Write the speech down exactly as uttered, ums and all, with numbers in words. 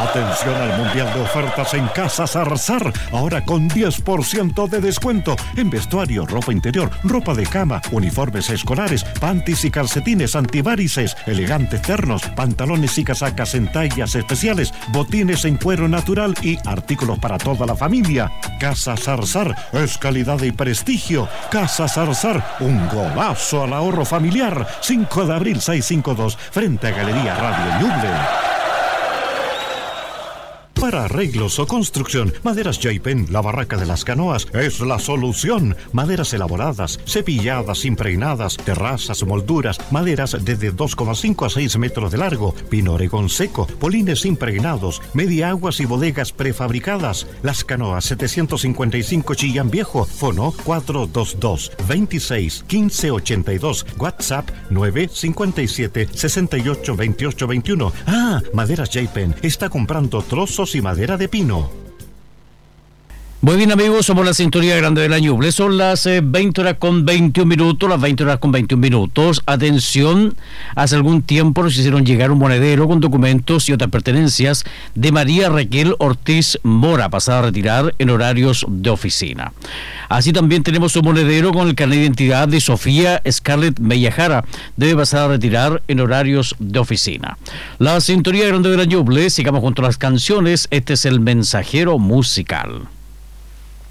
Atención al Mundial de Ofertas en Casa Zarzar. Ahora con diez por ciento de descuento en vestuario, ropa interior, ropa de cama, uniformes escolares, panties y calcetines antivarices, elegantes ternos, pantalones y casacas en tallas especiales, botines en cuero natural y artículos para toda la familia. Casa Zarzar es calidad y prestigio. Casa Zarzar, un golazo al ahorro familiar. cinco de abril seiscientos cincuenta y dos, frente a Galería Radio Ñuble. Para arreglos o construcción, Maderas Jaipen, la barraca de las canoas, es la solución. Maderas elaboradas, cepilladas, impregnadas, terrazas, molduras, maderas desde dos coma cinco a seis metros de largo, pino oregón seco, polines impregnados, media aguas y bodegas prefabricadas. Las Canoas setecientos cincuenta y cinco Chillán Viejo, fono cuatro dos dos, veintiséis, quince ochenta y dos, WhatsApp nueve cinco siete, sesenta y ocho, veintiocho veintiuno. Ah, Maderas Jaipen está comprando trozos y madera de pino. Muy bien, amigos, somos la sintonía grande de la Ñuble. Son las eh, veinte horas con veintiún minutos, las veinte horas con veintiún minutos. Atención, hace algún tiempo nos hicieron llegar un monedero con documentos y otras pertenencias de María Raquel Ortiz Mora, pasada a retirar en horarios de oficina. Así también tenemos un monedero con el carnet de identidad de Sofía Scarlett Mellajara, debe pasar a retirar en horarios de oficina. La sintonía grande de la Ñuble, sigamos junto a las canciones. Este es el mensajero musical.